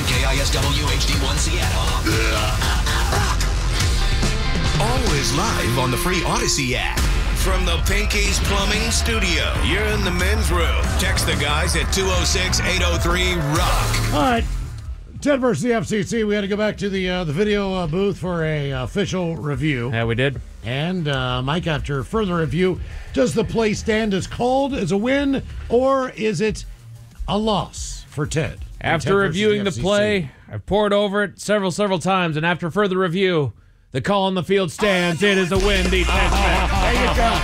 FM KISW HD1 Seattle. Always live on the free Odyssey app. From the Pinky's Plumbing Studio, you're in the men's room. Text the guys at 206-803-ROCK. All right. Ted versus the FCC. We had to go back to the video booth for a official review. Yeah, we did. And, Mike, after further review, does the play stand as called as a win, or is it a loss for Ted? After reviewing the play, I've pored over it several times, and after further review, the call on the field stands. It is a win. The There you go.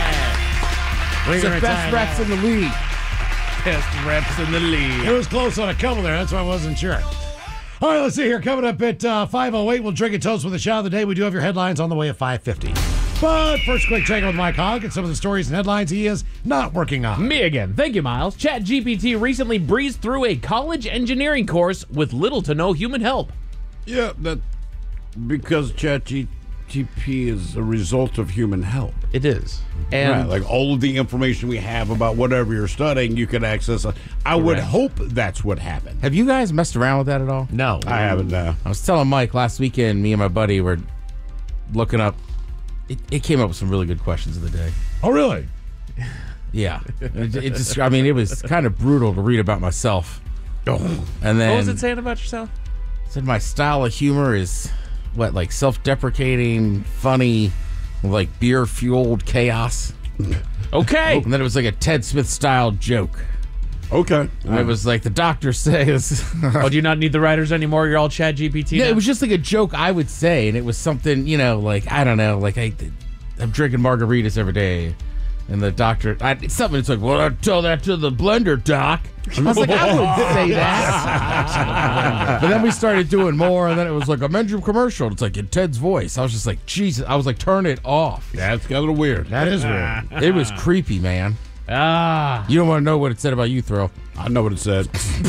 It's the best reps in the league. best reps in the league. It was close on a couple there. That's why I wasn't sure. All right, let's see here. Coming up at 5:08, we'll drink a toast with a shot of the day. We do have your headlines on the way at 5:50. But first, quick check with Mike Hogg and some of the stories and headlines he is not working on. Me again. Thank you, Miles. ChatGPT recently breezed through a college engineering course with little to no human help. Yeah, that because ChatGPT is a result of human help. It is. And Right, like all of the information we have about whatever you're studying, you can access. I would hope that's what happened. Have you guys messed around with that at all? No. I haven't now. I was telling Mike last weekend, me and my buddy were looking up. It came up with some really good questions of the day. Oh, really? Yeah. It just, I mean, it was kind of brutal to read about myself. And then what was it saying about yourself? it said my style of humor is, what, like self-deprecating, funny, like beer-fueled chaos. Okay. And then it was like a Ted Smith-style joke. Okay. And it was like the doctor says. Oh, do you not need the writers anymore? You're all ChatGPT Yeah, now? it was just like a joke I would say, and it was something, like, I don't know, like I'm drinking margaritas every day, and the doctor, it's something. It's like, well, I'd tell that to the blender, doc. I was like, I wouldn't say that. But then we started doing more, and then it was like a Menju commercial. It's like in Ted's voice. I was just like, Jesus. I was like, turn it off. That's got a little weird. That is weird. It was creepy, man. Ah. You don't want to know what it said about you, Throw. I know what it said.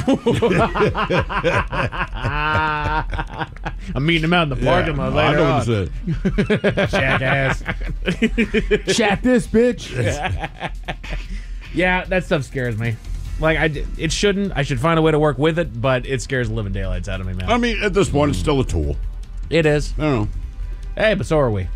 I'm meeting him out in the parking lot I later know on. what it said. Jackass. Chat this, bitch. Yeah, that stuff scares me. Like, it shouldn't. I should find a way to work with it, but it scares the living daylights out of me, man. I mean, at this point, it's still a tool. It is. I don't know. Hey, but so are we.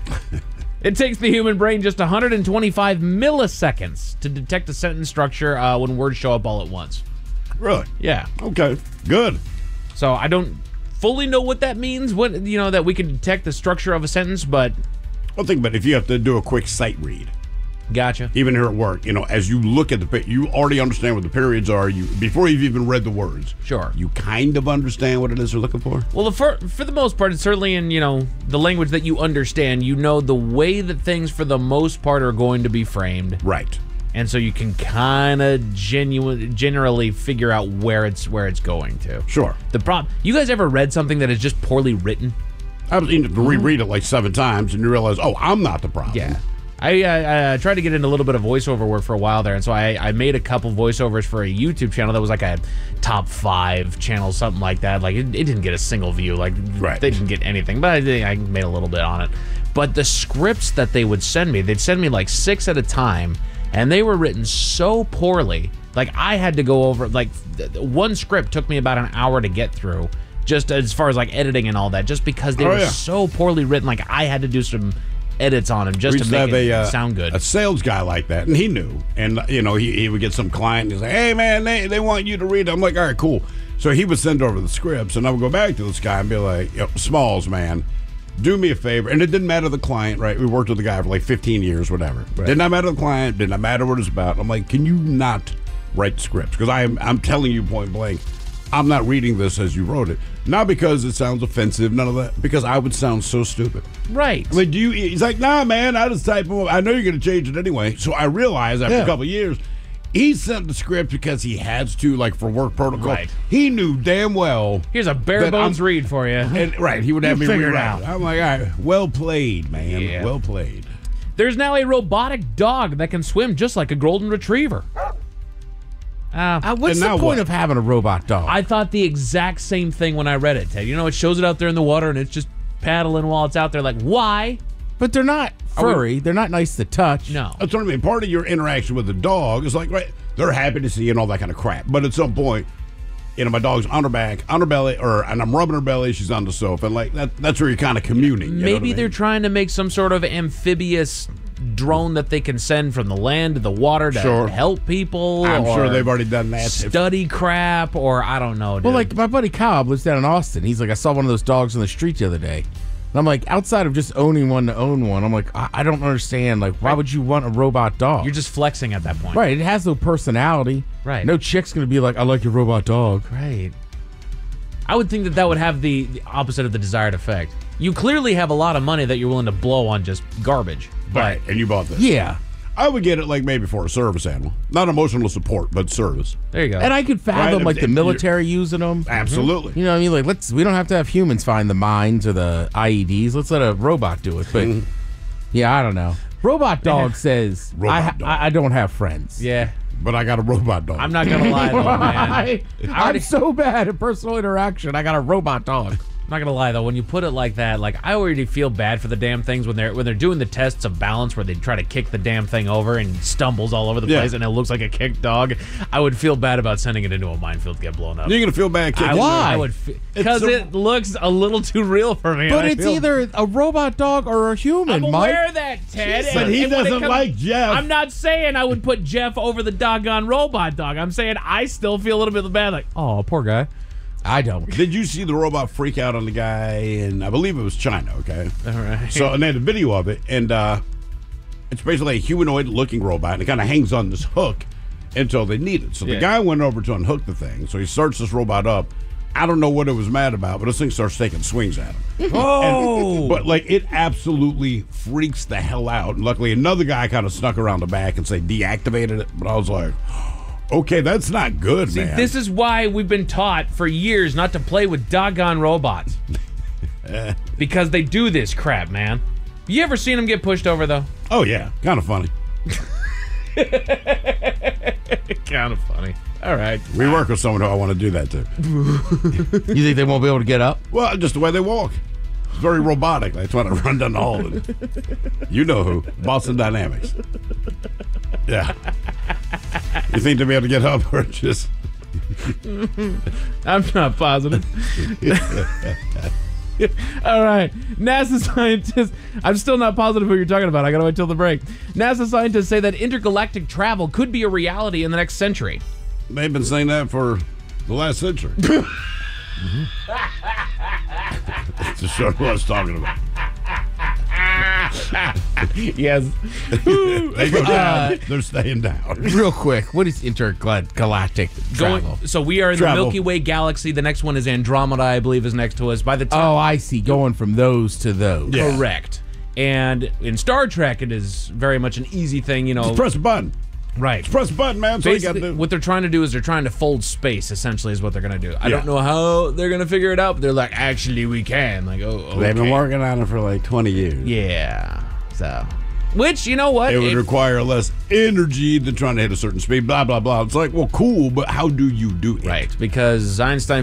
It takes the human brain just 125 milliseconds to detect a sentence structure when words show up all at once. Really? Yeah. Okay. Good. So I don't fully know what that means, that we can detect the structure of a sentence, but... Well, think about it. If you have to do a quick sight read, Gotcha. even here at work, as you look at you already understand what the periods are. Before you've even read the words. Sure. You kind of understand what it is they're looking for. Well, for the most part, it's certainly in, the language that you understand. You know the way that things, for the most part, are going to be framed. Right. And so you can kind of generally figure out where it's going to. Sure. The problem... You guys ever read something that is just poorly written? I was to reread it like 7 times, and you realize, oh, I'm not the problem. Yeah. I tried to get into a little bit of voiceover work for a while there, and so I made a couple voiceovers for a YouTube channel that was like a top 5 channel, something like that. Like, it didn't get a single view. Like, Right. They didn't get anything, but I made a little bit on it. But the scripts that they would send me, they'd send me like 6 at a time, and they were written so poorly. Like, I had to go over, like, one script took me about an hour to get through, just as far as like editing and all that, just because they were so poorly written. Like, I had to do some edits on him just to make it sound good. A sales guy like that, and he knew. And, he would get some client, and he's like, hey, man, they want you to read it. I'm like, all right, cool. So he would send over the scripts, and I would go back to this guy and be like, Smalls, man, do me a favor. And it didn't matter the client, right? We worked with the guy for like 15 years, whatever. Right. Did not matter the client, did not matter what it's about. I'm like, can you not write the scripts? Because I'm telling you point blank, I'm not reading this as you wrote it. Not because it sounds offensive, none of that. Because I would sound so stupid. Right. I mean, he's like, nah, man, I just type them up. I know you're going to change it anyway. So I realized after a couple of years, he sent the script because he has to, like, for work protocol. Right. He knew damn well. Here's a bare bones read for you. And, right, he would have me figure it rewrite out. I'm like, all right, well played, man. Yeah. Well played. There's now a robotic dog that can swim just like a golden retriever. What's And the now point what? of having a robot dog? I thought the exact same thing when I read it, Ted. It shows it out there in the water and it's just paddling while it's out there. Like, why? But they're not furry. They're not nice to touch. No. That's what I mean. Part of your interaction with the dog is like, right, they're happy to see you and all that kind of crap. But at some point, my dog's on her back, on her belly, and I'm rubbing her belly. She's on the sofa, and like that's where you're kind of communing. You know what I Maybe they're mean? trying to make some sort of amphibious drone that they can send from the land to the water to Sure. help people. I'm or sure they've already done that. study crap, or I don't know. Dude. Well, like my buddy Cobb lives down in Austin. He's like, I saw one of those dogs on the street the other day. And I'm like, outside of just owning one to own one, I'm like, I don't understand. Like, why would you want a robot dog? You're just flexing at that point. right. It has no personality. Right. No chick's going to be like, I like your robot dog. Right. I would think that would have the opposite of the desired effect. You clearly have a lot of money that you're willing to blow on just garbage. But Right, and you bought this. Yeah. I would get it like maybe for a service animal, not emotional support, but service. there you go. And I could fathom Right, like if the you- military using them. Absolutely. You know what I mean? Like, we don't have to have humans find the mines or the IEDs. Let's let a robot do it. But yeah, I don't know. Robot dog says, Robot dog. I don't have friends. yeah. But I got a robot dog. I'm not going to lie, though, man. I'm so bad at personal interaction. I got a robot dog. I'm not gonna lie though, when you put it like that, like I already feel bad for the damn things when they're doing the tests of balance where they try to kick the damn thing over and stumbles all over the Yeah. place and it looks like a kicked dog. I would feel bad about sending it into a minefield to get blown up. You're gonna feel bad kicking. I would because a- it looks a little too real for me. But and I it's feel- either a robot dog or a human, I'm Mike. aware of that, Ted. But he when it doesn't like Jeff. I'm not saying I would put Jeff over the doggone robot dog. I'm saying I still feel a little bit bad, like, oh, poor guy. I don't. Did you see the robot freak out on the guy in, I believe it was China, okay? All right. So, and they had a video of it, and it's basically a humanoid-looking robot, and it kind of hangs on this hook until they need it. So the Yeah. guy went over to unhook the thing, so he starts this robot up. I don't know what it was mad about, but this thing starts taking swings at him. Oh, But, like, it absolutely freaks the hell out. And luckily, another guy kind of snuck around the back and say deactivated it. But I was like, okay, that's not good, man. this is why we've been taught for years not to play with doggone robots. Because they do this crap, man. You ever seen them get pushed over, though? Oh, yeah. Kind of funny. Kind of funny. All right. We work with someone who I want to do that to. You think they won't be able to get up? Well, just the way they walk. It's very robotic. They try to run down the hall. And, you know who. Boston Dynamics. Yeah. You think they'll be able to get up or just... I'm not positive. All right. NASA scientists, I'm still not positive who you're talking about. I gotta wait till the break. NASA scientists say that intergalactic travel could be a reality in the next century. They've been saying that for the last century. That's just sort of what I was talking about. Yes. They go down. They're staying down. Real quick, what is intergalactic travel? So we are in Travel. the Milky Way galaxy. The next one is Andromeda, I believe, is next to us. By the time Oh, I see. Going from those to those. Yeah. correct. And in Star Trek, it is very much an easy thing, you know. Just press a button. Right. Press a button, man. So you got Basically, to do. what they're trying to do is they're trying to fold space, essentially, is what they're going to do. I Yeah. don't know how they're going to figure it out, but they're like, actually, we can. Like, oh, okay. They've been working on it for like 20 years. Yeah. So, which, you know what? It would require less energy than trying to hit a certain speed, blah, blah, blah. It's like, well, cool, but how do you do it? Right. Because Einstein